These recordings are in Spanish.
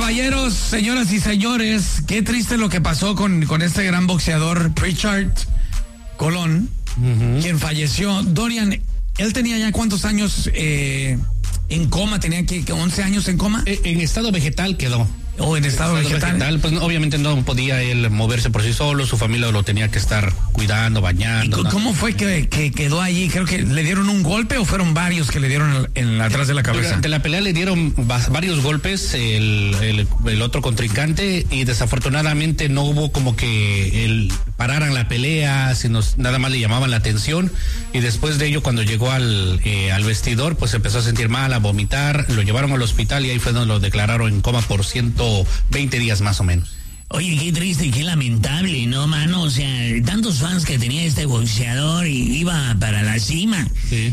caballeros, señoras y señores, qué triste lo que pasó con este gran boxeador Prichard Colón, quien falleció. Dorian, él tenía ya ¿cuántos años en coma? ¿Tenía que 11 años en coma? En estado vegetal quedó. ¿O en estado vegetal? Pues obviamente no podía él moverse por sí solo, su familia lo tenía que estar cuidando, bañando. ¿Y cómo fue que quedó allí? Creo que le dieron un golpe o fueron varios que le dieron atrás de la cabeza. Durante la pelea le dieron varios golpes el otro contrincante y desafortunadamente no hubo como que pararan la pelea, sino nada más le llamaban la atención y después de ello cuando llegó al vestidor pues empezó a sentir mal, a vomitar, lo llevaron al hospital y ahí fue donde lo declararon en coma por 120 días más o menos. Oye, qué triste y qué lamentable, ¿no, mano? O sea, tantos fans que tenía este boxeador y iba para la cima. Sí.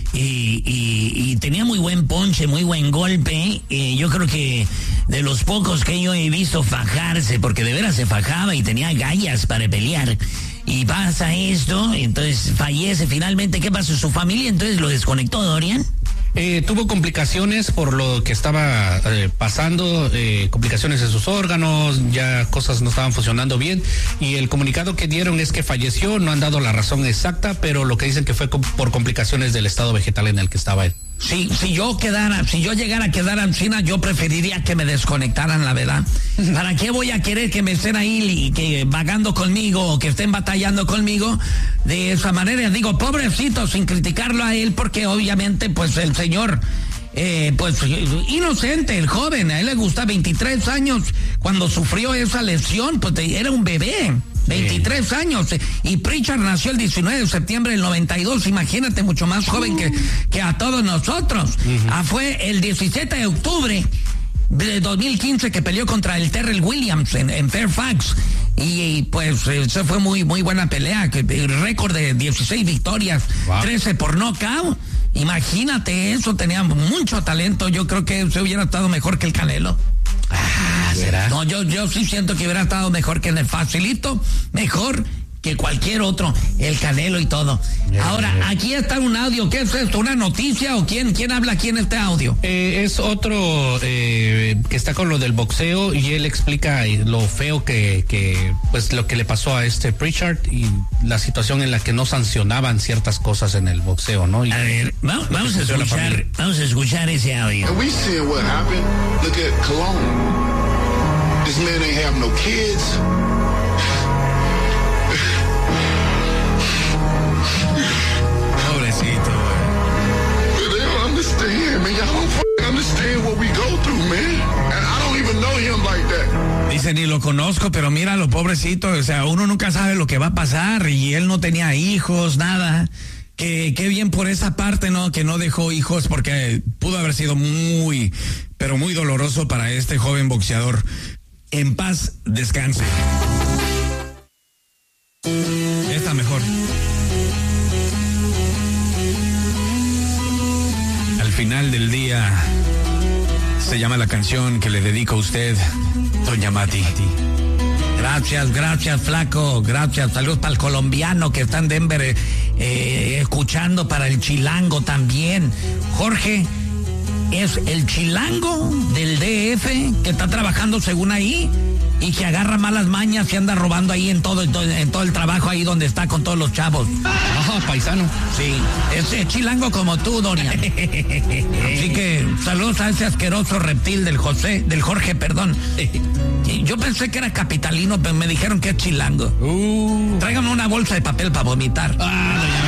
Y tenía muy buen ponche, muy buen golpe. Yo creo que de los pocos que yo he visto fajarse, porque de veras se fajaba y tenía gallas para pelear. Y pasa esto, entonces fallece finalmente. ¿Qué pasó? ¿Su familia entonces lo desconectó, Dorian? Tuvo complicaciones por lo que estaba pasando, complicaciones en sus órganos, ya cosas no estaban funcionando bien y el comunicado que dieron es que falleció, no han dado la razón exacta, pero lo que dicen que fue por complicaciones del estado vegetal en el que estaba él. Si yo llegara a quedar ancina, yo preferiría que me desconectaran, la verdad. ¿Para qué voy a querer que me estén ahí que vagando conmigo o que estén batallando conmigo de esa manera? Digo, pobrecito, sin criticarlo a él, porque obviamente pues el señor pues inocente, el joven, a él le gusta 23 años cuando sufrió esa lesión, pues era un bebé. 23 años, y Prichard nació el 19 de septiembre del 92, imagínate, mucho más joven que a todos nosotros. Fue el 17 de octubre de 2015 que peleó contra el Terrell Williams en Fairfax, y pues eso fue muy buena pelea, récord de 16 victorias, 13 por knockout. Imagínate eso, tenía mucho talento, yo creo que se hubiera estado mejor que el Canelo. ¿Será? No, yo sí siento que hubiera estado mejor que en el facilito, mejor que cualquier otro, el Canelo y todo. Ahora, aquí está un audio, ¿qué es esto? ¿Una noticia o quién habla aquí en este audio? Es otro que está con lo del boxeo y él explica lo feo que pues lo que le pasó a este Prichard y la situación en la que no sancionaban ciertas cosas en el boxeo, ¿no? Y a ver, vamos a escuchar ese audio. And we seeing what happened. Look at Cologne. This man ain't have no kids. Pobrecito, They don't understand, man. Y'all don't understand what we go through, man. And I don't even know him like that. Dice, ni lo conozco, pero míralo, pobrecito, o sea, uno nunca sabe lo que va a pasar, y él no tenía hijos, nada. Qué bien por esa parte, ¿no? Que no dejó hijos, porque pudo haber sido pero muy doloroso para este joven boxeador. En paz, descanse. Está mejor. Al final del día se llama la canción que le dedico a usted, Doña Mati. Gracias, flaco, gracias. Saludos para el colombiano que está en Denver escuchando, para el chilango también. Jorge es el chilango del DF que está trabajando según ahí y que agarra malas mañas y anda robando ahí en todo el trabajo ahí donde está con todos los chavos. Paisano. Sí, es chilango como tú, Dorian. Así que saludos a ese asqueroso reptil del Jorge, perdón. Yo pensé que era capitalino, pero me dijeron que es chilango. Tráigame una bolsa de papel para vomitar.